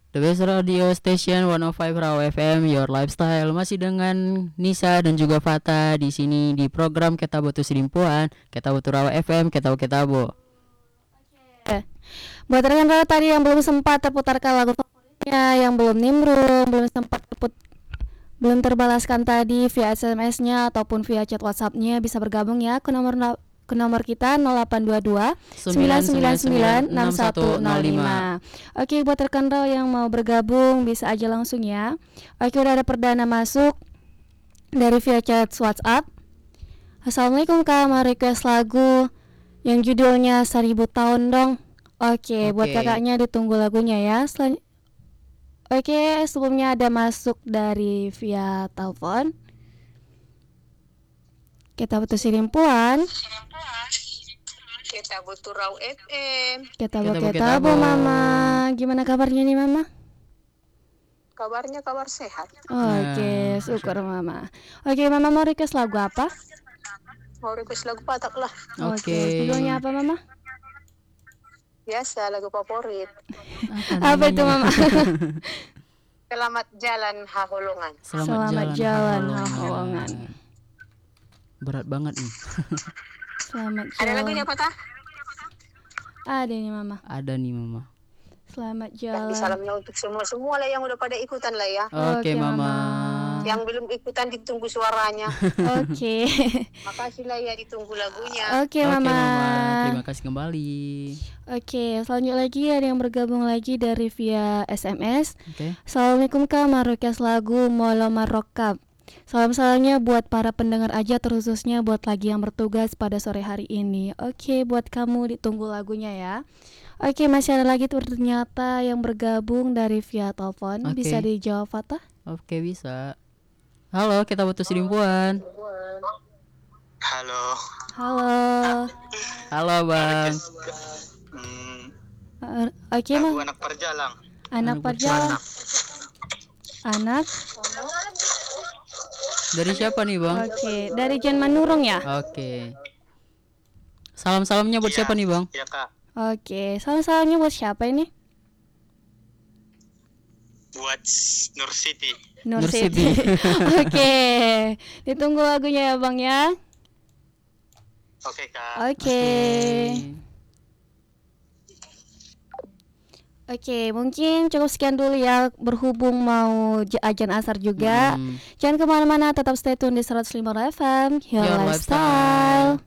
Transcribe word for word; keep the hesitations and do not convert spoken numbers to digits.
The Best Radio Station seratus lima Raw F M, Your Lifestyle. Masih dengan Nisa dan juga Fata di sini di program Ketabo Tu Sidimpuan, Ketabo Tu Raw F M, Ketabo Ketabo. Oke. Buat rekan-rekan tadi yang belum sempat terputarkan lagu favoritnya, yang belum nimbrung, belum sempat terput belum terbalaskan tadi via S M S-nya ataupun via chat WhatsApp-nya, bisa bergabung ya ke nomor ke nomor kita nol delapan dua dua sembilan sembilan sembilan enam satu nol lima. Oke, buat rekan Raw yang mau bergabung bisa aja langsung ya. Oke, udah ada perdana masuk dari via chat WhatsApp. Assalamualaikum Kak, mau request lagu yang judulnya Seribu Tahun dong. Oke, buat Oke. kakaknya ditunggu lagunya ya. Selan- Oke, sebelumnya ada masuk dari via telepon. Kita butuh Sidimpuan. Kita butuh Raw F M. Kita Ketabo, butuh ketabo. Mama. Gimana kabarnya nih Mama? Kabarnya kabar sehat. Oke, Nah. syukur Mama. Oke, Mama mau request lagu apa? Mau request lagu Batak lah. Oke. Judulnya apa Mama? Biasa lagu favorit. Apa itu Mama? Selamat jalan Haholongan. Selamat jalan, Haholongan. Haholongan. Berat banget nih. Selamat Ada jalan. lagunya Patah? Ada nih Mama. Ada nih Mama. Selamat Tapi jalan. salamnya untuk semua-semua lah yang udah pada ikutan lah ya. Oke, Oke, Mama. Mama. Yang belum ikutan ditunggu suaranya. Oke. Makasih lah ya ditunggu lagunya. Oke, Oke, Mama. Terima kasih kembali. Oke, selanjutnya lagi ada yang bergabung lagi dari via S M S. Oke. Assalamualaikum Kak, mau request lagu Molo Marokab. Salam-salamnya buat para pendengar aja, terkhususnya buat lagi yang bertugas pada sore hari ini. Oke, buat kamu ditunggu lagunya ya. Oke, masih ada lagi tuh ternyata yang bergabung dari via telepon. Oke. Bisa dijawab Fatah? Oke, bisa. Halo, kita butuh Sidimpuan. Halo. Halo. Halo, Bang. Hmm, Uh, Oke, lagu Mas. anak perjalang. Anak Anak perjalanan. Anak. Dari siapa nih, Bang? Oke, dari Jan Manurung ya. Oke. Salam-salamnya buat Iya, siapa nih, Bang? Iya kak. Oke, salam-salamnya buat siapa ini? Buat Nur City. Nur Nur City. City. Oke, ditunggu lagunya ya Bang ya. Oke kak. Oke. Oke, mungkin cukup sekian dulu ya. Berhubung mau j- ajan asar juga. Hmm. Jangan kemana-mana, tetap stay tune di seratus lima F M, Your, Your Lifestyle. Lifestyle.